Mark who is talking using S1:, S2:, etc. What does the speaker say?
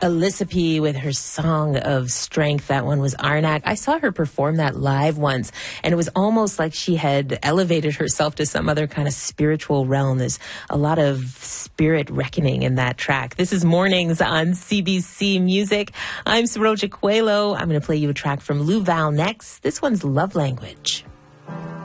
S1: Alyssa P with her Song of Strength. That one was Arnak. I saw her perform that live once, and it was almost like she had elevated herself to some other kind of spiritual realm. There's a lot of spirit reckoning in that track. This is Mornings on CBC Music. I'm Saroja Coelho. I'm going to play you a track from Lou Val next. This one's Love Language.